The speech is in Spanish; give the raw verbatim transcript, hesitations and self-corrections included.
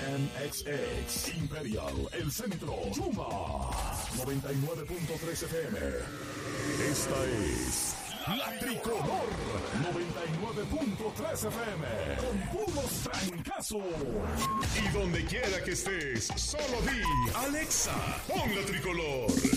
M X X, Imperial, El Centro, Yuma, noventa y nueve punto tres F M. Esta es La Tricolor, noventa y nueve punto tres F M, con puros trancazos. Y donde quiera que estés, solo di, Alexa, pon La Tricolor.